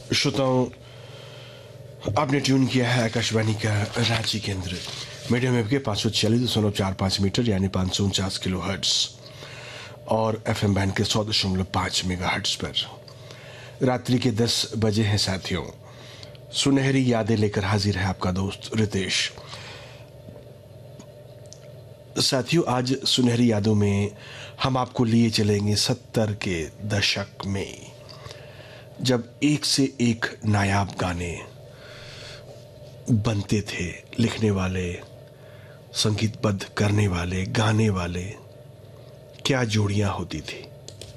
श्रोताओं, आपने ट्यून किया है आकाशवाणी का रांची केंद्र मीडियम वेव के 546.45 मीटर यानी 549 किलो हर्ट्स और एफएम बैंड के 100.5 मेगा हर्ट्स पर। रात्रि के 10 बजे हैं साथियों। सुनहरी यादें लेकर हाजिर है आपका दोस्त रितेश। साथियों, आज सुनहरी यादों में हम आपको लिए चलेंगे 70 के दशक में, जब एक से एक नायाब गाने बनते थे। लिखने वाले, संगीतबद्ध करने वाले, गाने वाले, क्या जोड़ियां होती थी।